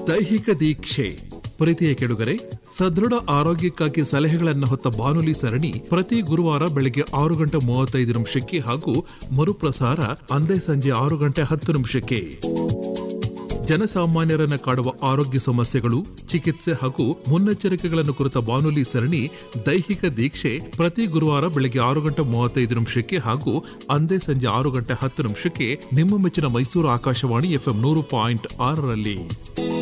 ದೈಹಿಕ ದೀಕ್ಷೆ. ಪ್ರೀತಿಯ ಕೆಡುಗರೆ, ಸದೃಢ ಆರೋಗ್ಯಕ್ಕಾಗಿ ಸಲಹೆಗಳನ್ನು ಹೊತ್ತ ಬಾನುಲಿ ಸರಣಿ ಪ್ರತಿ ಗುರುವಾರ ಬೆಳಗ್ಗೆ 6:35 ಹಾಗೂ ಮರುಪ್ರಸಾರ ಅಂದೇ ಸಂಜೆ 6:10. ಜನಸಾಮಾನ್ಯರನ್ನು ಕಾಡುವ ಆರೋಗ್ಯ ಸಮಸ್ಯೆಗಳು, ಚಿಕಿತ್ಸೆ ಹಾಗೂ ಮುನ್ನೆಚ್ಚರಿಕೆಗಳನ್ನು ಕುರಿತ ಬಾನುಲಿ ಸರಣಿ ದೈಹಿಕ ದೀಕ್ಷೆ ಪ್ರತಿ ಗುರುವಾರ ಬೆಳಗ್ಗೆ 6:35 ಹಾಗೂ ಅಂದೇ ಸಂಜೆ 6:10 ನಿಮ್ಮ ಮೆಚ್ಚಿನ ಮೈಸೂರು ಆಕಾಶವಾಣಿ FM 100.6ರಲ್ಲಿ.